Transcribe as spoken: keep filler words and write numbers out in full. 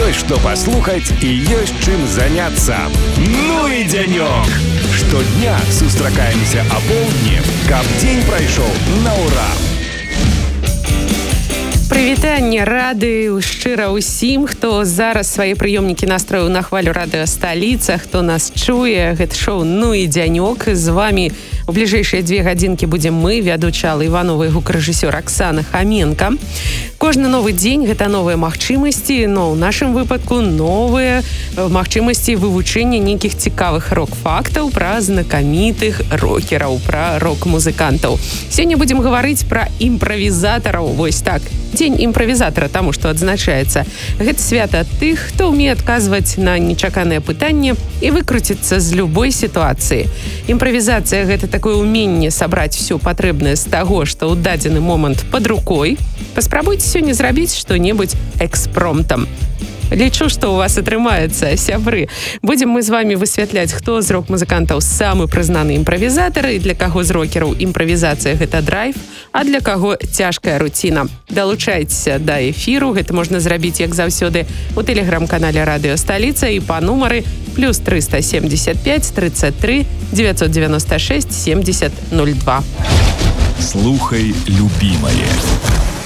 Ёсць што паслухаць і ёсць чым заняцца. Ну і дзянёк! Штодня сустракаемся а поўдні, каб дзень прайшоў на ўра. Прывітанне, рады шчыра ўсім, хто зараз свае прыёмнікі настроіў на хвалю радыё Сталіца, хто нас чуе. Гэта шоу «Ну і дзянёк». З вами у бліжэйшыя две гадзінкі будзем мы, вядуча Алла Іванова і гукарэжысёр Аксана Хаменка. Кожны новы дзень – гэта новыя магчымасці, но ў нашым выпадку новыя магчымасці вывучэння нейкіх цікавых рок-фактаў пра знакамітых рокераў, пра рок-музыкантаў. Сёння будзем гаварыць пра імправізатараў. Вось так. Дзень імправізатара, таму што адзначаецца. Гэта свята тых, хто ўмее адказваць на нечаканыя пытанні і выкруціцца з любой сітуацыі. Імправізацыя – гэта такое ўменне сабраць усё патрэбнае з таго, што ў дадзены момант пад рукой. Паспрабуйце сёння зрабіць што-небудзь экспромтам. Лічу, што ў вас атрымаецца, сябры. Будзем мы з вамі высвятляць, хто з рок-музыкантаў самы прызнаны імправізатар і для каго з рокераў імправізацыя – гэта драйв, а для каго цяжкая руціна. Далучайцеся да эфіру, гэта можна зрабіць, як заўсёды, у тэлеграм-канале радыё Сталіца і па нумары плюс трыста семьдесят пять тридцать три девятьсот девяносто шесть семьдесят ноль два. Слухай, любімае.